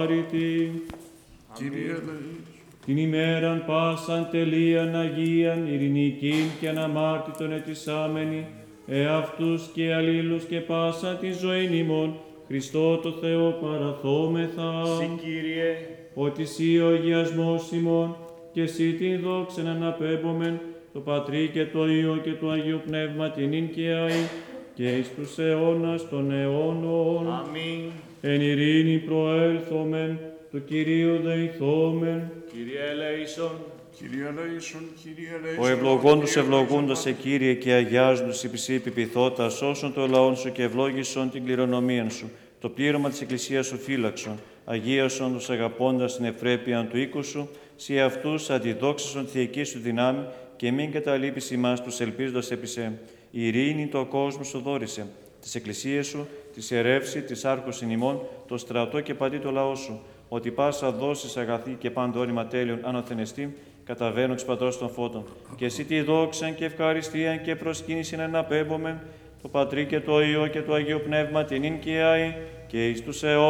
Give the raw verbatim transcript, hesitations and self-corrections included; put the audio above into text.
Κύριε ελεήσον. Την ημέραν πάσαν τελείαν Αγίαν, ειρηνικήν και αναμάρτητον ετισάμενη, εαυτούς και αλλήλους και πάσα τη ζωή ημών, Χριστό το Θεό παραθόμεθα. Συ Κύριε, Ότι Συ ο αγιασμός ημών, και Συ την δόξεν αναπέμπομεν, το Πατρί και το Υιό και το Αγίο Πνεύμα την ίν και αεί, και εις τους αιώνας των αιώνων. αμήν. Εν ειρήνη προέλθομεν, του Κυρίου δεηθόμεν. Κύριε ελεήσον, Κύριε ελεήσον. Κύριε Ο ελεήσον. ευλογώντους ευλογούντας σε Κύριε και αγιάζοντος υπησύ επιπιθώτα, σώσον το λαόν σου και ευλόγησον την κληρονομίαν σου. Το πλήρωμα της Εκκλησίας σου φύλαξον, αγίασον τους αγαπώντας την ευπρέπεια του οίκου σου, σοι αυτούς αντιδόξασον τη θεϊκή σου δυνάμει και μην καταλείπεις ημάς τους ελπίζοντας επί σε. Η ειρήνη το κόσμο σου δόρισε, της Εκκλησίας σου, της ερεύση, της άρχους ημών, το στρατό και παντί το λαό σου, ότι πάσα δώσεις αγαθή και πάντο όρημα τέλειων αναθενεστή, καταβαίνω εξ πατρός των φώτων. Και εσύ τη δόξαν και ευχαριστίαν και προσκύνησιν αναπέμπομεν, το Πατρί και το Υιό και το Αγίο Πνεύμα την ίν και αεί, και εις τους αιώνας.